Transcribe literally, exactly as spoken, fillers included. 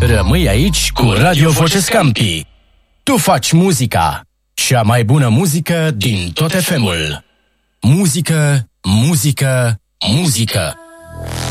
Rămâi aici cu Radio Voce Scampi. Tu faci muzica. Cea mai bună muzică din tot F M-ul. Muzică, muzică, muzică.